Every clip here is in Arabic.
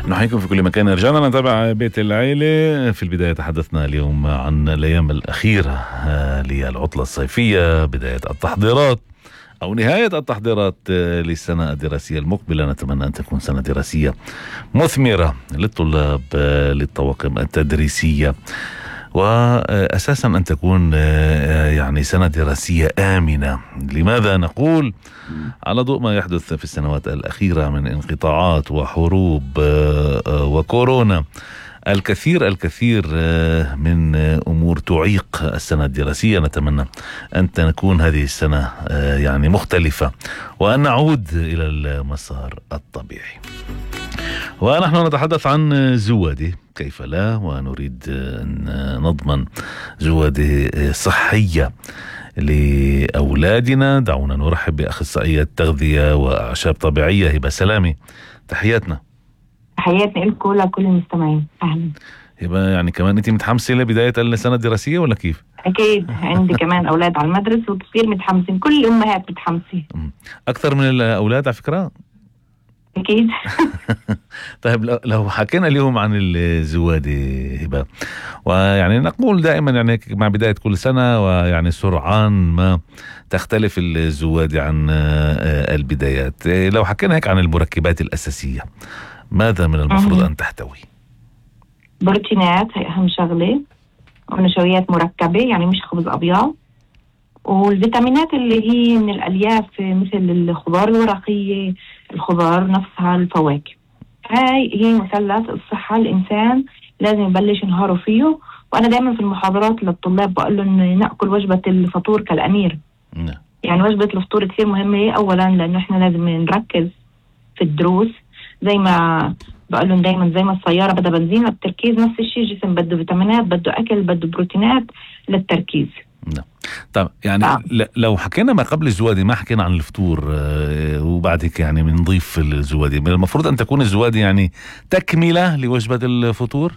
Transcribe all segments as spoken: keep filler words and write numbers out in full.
نحييكم في كل مكان. رجعنا نتابع بيت العيلة. في البداية تحدثنا اليوم عن الأيام الأخيرة للعطلة الصيفية، بداية التحضيرات أو نهاية التحضيرات للسنة الدراسية المقبلة. نتمنى أن تكون سنة دراسية مثمرة للطلاب، للطواقم التدريسية، وأساسا أن تكون يعني سنة دراسية آمنة. لماذا نقول؟ على ضوء ما يحدث في السنوات الأخيرة من انقطاعات وحروب وكورونا، الكثير الكثير من أمور تعيق السنة الدراسية. نتمنى أن تكون هذه السنة يعني مختلفة وأن نعود إلى المسار الطبيعي. ونحن نتحدث عن زوادة، كيف لا، ونريد أن نضمن زوادة صحية لأولادنا. دعونا نرحب بأخصائية تغذية وأعشاب طبيعية هبة سلامي. تحياتنا. تحياتنا لكم لكل المستمعين. أهلا هبة. يعني كمان أنت متحمسة لبداية السنة الدراسية ولا كيف؟ أكيد عندي كمان أولاد على المدرسة وكثير متحمسين، كل الأمهات متحمسين أكثر من الأولاد على فكرة. أكيد. طيب لو حكينا اليوم عن الزوادة هبة، ويعني نقول دائما يعني مع بداية كل سنة ويعني سرعان ما تختلف الزوادة عن البدايات، لو حكينا هيك عن المركبات الأساسية، ماذا من المفروض أن تحتوي؟ بروتينات هي أهم شغلة، ونشويات مركبة يعني مش خبز أبيض، والفيتامينات اللي هي من الألياف مثل الخضار الورقية، الخضار نفسها، الفواكه. هاي هي مثلث الصحة. الإنسان لازم يبلش نهاره فيه، وأنا دائما في المحاضرات للطلاب بقول لهم نأكل وجبة الفطور كالأمير. م. يعني وجبة الفطور كثير مهمة، أولا لأنه إحنا لازم نركز في الدروس، زي ما بقول لهم دائما زي ما السيارة بدها بنزين للتركيز، نفس الشيء الجسم بده فيتامينات، بده أكل، بده بروتينات للتركيز. نعم. طب يعني آه. لو حكينا ما قبل الزوادي، ما حكينا عن الفطور آه وبعد هيك يعني بنضيف الزوادي، المفروض أن تكون الزوادي يعني تكملة لوجبة الفطور؟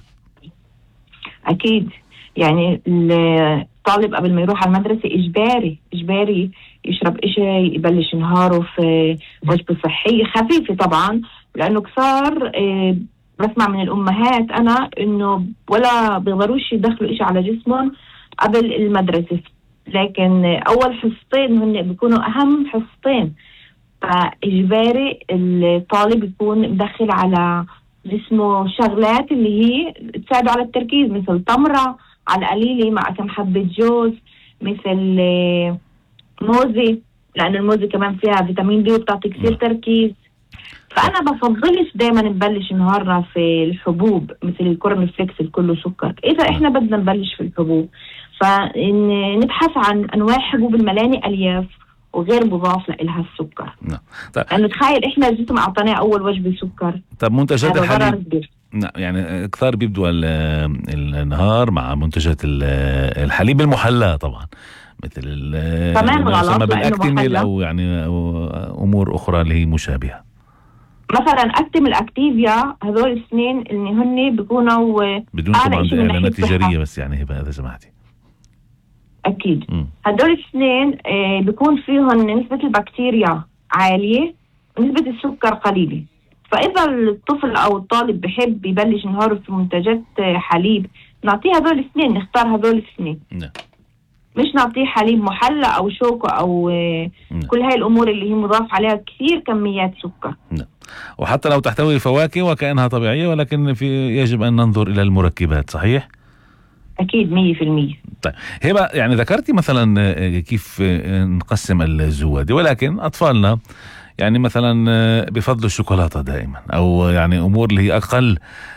أكيد. يعني الطالب قبل ما يروح على المدرسة إجباري إجباري يشرب إشي، يبلش نهاره في وجبة صحية خفيفة طبعا، لأنه كثار آه بسمع من الأمهات أنا إنه ولا بيقدروش يدخلوا إشي على جسمهم قبل المدرسة، لكن أول حصتين هن بيكونوا أهم حصتين، فإجباري الطالب يكون مدخل على جسمه شغلات اللي هي تساعده على التركيز، مثل تمرة على قليلة مع كم حبة جوز، مثل موزة، لأن الموزة كمان فيها فيتامين بي وبتعطي كثير تركيز. فأنا بفضلش دايما نبلش نهارنا في الحبوب مثل الكورن فليكس الكله سكر. إذا إحنا بدنا نبلش في الحبوب فنبحث عن أنواع حبوب الملاني ألياف وغير مضاف لها السكر. نعم. طيب. لأنه تخيل إحنا الجسم أعطانا أول وجبة سكر. طب منتجات الحليب، نعم يعني كثار بيبدوا النهار مع منتجات الحليب المحلى طبعا، مثل كمان غلط بالأكتيميل أو يعني أو أمور أخرى اللي هي مشابهة. مثلا أكتم الأكتيفيا، هذول الاثنين اللي هن بيكونوا بدون طبعا إعلانات تجارية، بس يعني هبة إذا سمحتي. أكيد. م. هذول الاثنين آه بيكون فيهم نسبة البكتيريا عالية ونسبة السكر قليلة، فإذا الطفل أو الطالب بحب يبلش نهاره في منتجات حليب نعطيه هذول الاثنين، نختار هذول الاثنين. نعم. مش نعطيه حليب محلى أو شوكو أو م. كل هاي الأمور اللي هي مضاف عليها كثير كميات سكر. نعم. وحتى لو تحتوي فواكه وكأنها طبيعية، ولكن في يجب أن ننظر إلى المركبات. صحيح؟ أكيد مية في المية. طيب هبة، يعني ذكرتي مثلا كيف نقسم الزوادي، ولكن أطفالنا يعني مثلا بفضل الشوكولاتة دائما، أو يعني أمور اللي هي أقل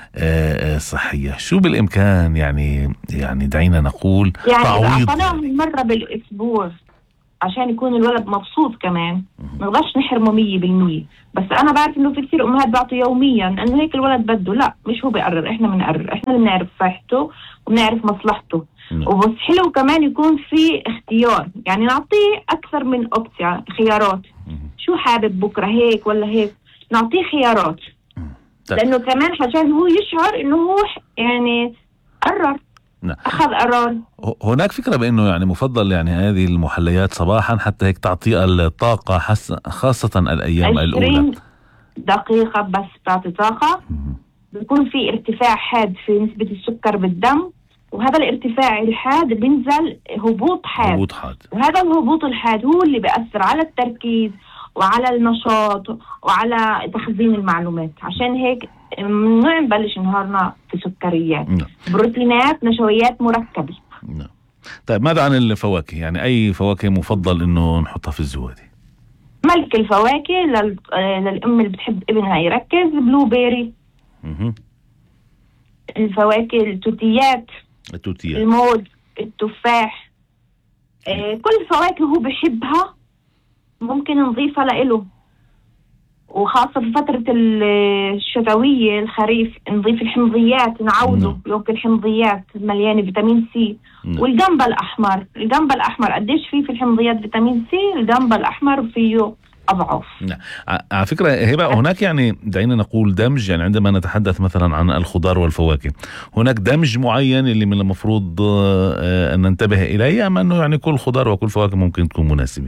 صحية، شو بالإمكان يعني يعني دعينا نقول يعني تعويض أعطناهم مرة بالأسبوع عشان يكون الولد مبسوط كمان، ما نقدرش نحرمه مية بالمية، بس أنا بعرف إنه في كثير أمهات بعطوا يوميا لأنه هيك الولد بده. لا، مش هو بيقرر، إحنا بنقرر، إحنا اللي بنعرف صحته وبنعرف مصلحته. وبس حلو كمان يكون في اختيار، يعني نعطيه أكثر من أوبشن، خيارات، شو حابب بكرة هيك ولا هيك، نعطيه خيارات، لأنه كمان عشان هو يشعر إنه هو يعني قرر. نعم. أخذ قرار. هناك فكرة بأنه يعني مفضل يعني هذه المحليات صباحا حتى هيك تعطي الطاقة، خاصة الأيام الأولى. دقيقة بس تعطي طاقة بيكون في ارتفاع حاد في نسبة السكر بالدم، وهذا الارتفاع الحاد بينزل هبوط حاد. هبوط حاد، وهذا الهبوط الحاد هو اللي بيأثر على التركيز وعلى النشاط وعلى تخزين المعلومات. عشان هيك ممنوع نبلش نهارنا في سكريات. نعم. بروتينات، نشويات مركبة. نعم. طيب ماذا عن الفواكه؟ يعني أي فواكه مفضل إنه نحطها في الزوادي؟ ملك الفواكه لل... للأم اللي بتحب ابنها يركز، بلو بيري. مه. الفواكه، التوتيات، التوتيات، الموز، التفاح، آه كل الفواكه هو بحبها ممكن نضيفها لإله. وخاصة في فترة الشتوية الخريف نضيف الحمضيات، نعوضه يوكل الحمضيات مليانة فيتامين سي. نعم. والجنبة الأحمر، الجنبة الأحمر قديش فيه في الحمضيات فيتامين سي؟ الجنبة الأحمر فيه أضعاف. نعم. على فكرة هبة، هناك يعني دعينا نقول دمج، يعني عندما نتحدث مثلا عن الخضار والفواكه هناك دمج معين اللي من المفروض أن ننتبه إليه، أم أنه يعني كل خضار وكل فواكه ممكن تكون مناسبة؟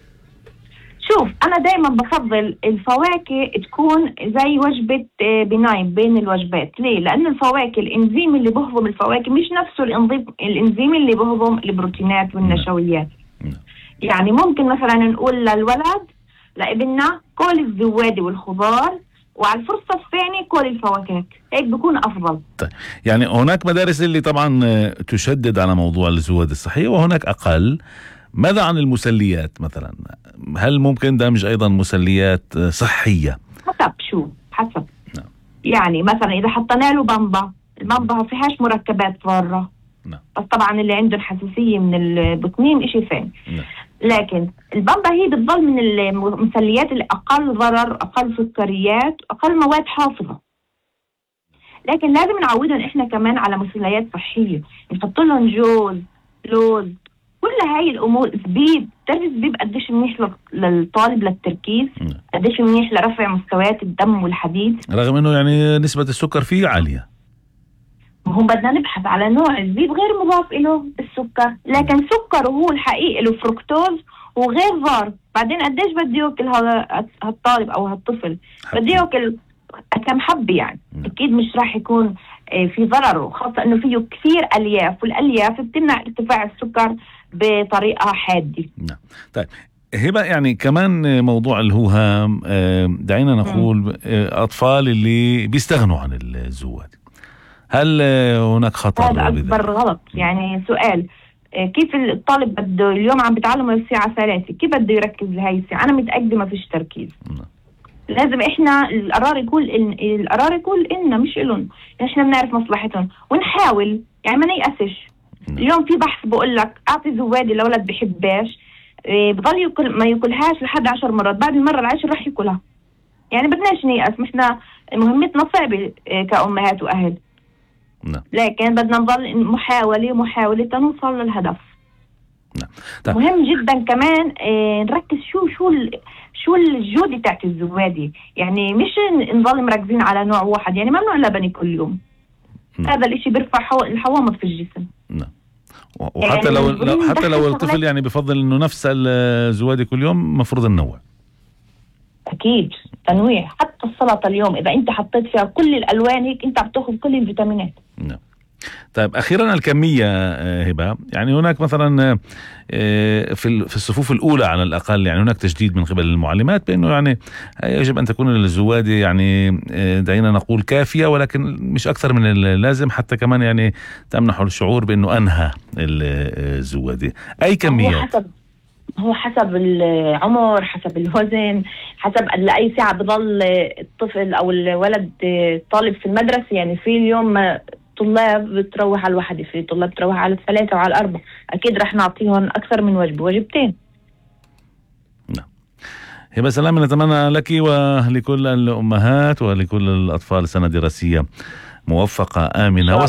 شوف، أنا دايما بفضل الفواكه تكون زي وجبة بنايم بين الوجبات. ليه؟ لأن الفواكه الإنزيم اللي بهضم الفواكه مش نفسه الإنزيم اللي بهضم البروتينات والنشويات. م. يعني ممكن مثلا نقول للولد لابننا كل الزوادي والخضار، وعلى الفرصة الثانية كل الفواكه، هيك بيكون أفضل. طيب يعني هناك مدارس اللي طبعا تشدد على موضوع الزواد الصحية وهناك أقل. ماذا عن المسليات مثلا؟ هل ممكن دمج أيضا مسليات صحية؟ حسب شو حسب. نعم. يعني مثلا إذا حطينا له بامبا، البامبا ما فيهاش مركبات ضارة. نعم. بس طبعا اللي عنده حساسية من البطنين إشي ثاني. نعم. لكن البامبا هي بتضل من المسليات اللي أقل ضرر، أقل سكريات، أقل مواد حافظة. لكن لازم نعودهم إحنا كمان على مسليات صحية، نحط لهم جوز، لوز، كل هاي الأمور. زبيب، تعرف الزبيب قديش منيح للطالب للتركيز، قديش منيح لرفع مستويات الدم والحديد، رغم إنه يعني نسبة السكر فيه عالية. هم بدنا نبحث على نوع الزبيب غير مضاف له السكر، لكن سكره هو الحقيقي له فركتوز وغير ضار. بعدين قديش بده ياكل هذا هالطالب او هالطفل؟ بده ياكل كم حبه يعني. م. اكيد مش راح يكون في ضرر، خاصه انه فيه كثير الياف، والالياف بتمنع ارتفاع السكر بطريقه حاده. نعم. طيب هبة، يعني كمان موضوع الهوهام، دعينا نقول اطفال اللي بيستغنوا عن الزواد، هل هناك خطر؟ هذا أكبر غلط. يعني سؤال، كيف الطالب بده اليوم عم بتعلم الساعة ثلاثة، كيف بده يركز لهي الساعة؟ أنا متأكدة ما فيش تركيز. م. لازم إحنا القرار يقول إن القرار يقول إننا مش إلهم، إحنا بنعرف مصلحتهم ونحاول، يعني ما نيأسش. م. اليوم في بحث بقول لك أعطي زوادي لولد بحباش، بضل يأكل ما يأكلهاش لحد عشر مرات، بعد المرة العاشر راح يأكلها. يعني بدناش نيأس، إحنا مهمتنا صعبة كأمهات وأهل. نعم. لكن بدنا نضل محاولة محاولة نوصل للهدف. نعم. طيب. مهم جدا كمان اه نركز شو شو شو الجودة تاعت الزوادي، يعني مش نضل مركزين على نوع واحد. يعني ممنوع لبني كل يوم. نعم. هذا الاشي بيرفع حو... الحوامض في الجسم. نعم. وحتى يعني لو, لو حتى لو الطفل يعني بفضل انه نفس الزوادي كل يوم مفروض النوع. اكيد تنويع، حتى السلطه اليوم اذا انت حطيت فيها كل الالوان هيك انت بتاخذ كل الفيتامينات. نعم. طيب اخيرا الكميه هبه، يعني هناك مثلا في في الصفوف الاولى على الاقل يعني هناك تشديد من قبل المعلمات بانه يعني يجب ان تكون الزوادي يعني دعينا نقول كافيه، ولكن مش اكثر من اللازم، حتى كمان يعني تمنح الشعور بانه انهى الزوادي. اي كميات؟ هو حسب هو حسب العمر، حسب الوزن، حسب لأي ساعة بضل الطفل أو الولد طالب في المدرسة. يعني في اليوم طلاب بتروح على الواحدة، في طلاب بتروح على الثلاثة وعلى الأربعة، أكيد رح نعطيهم أكثر من وجبة، وجبتين. نعم. هبة سلام، نتمنى لك ولكل الأمهات ولكل الأطفال سنة دراسية موفقة آمنة.